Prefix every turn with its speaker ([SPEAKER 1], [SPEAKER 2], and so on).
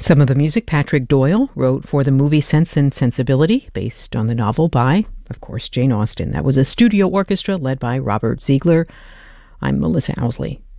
[SPEAKER 1] Some of the music Patrick Doyle wrote for the movie Sense and Sensibility, based on the novel by, of course, Jane Austen. That was a studio orchestra led by Robert Ziegler. I'm Melissa Owsley.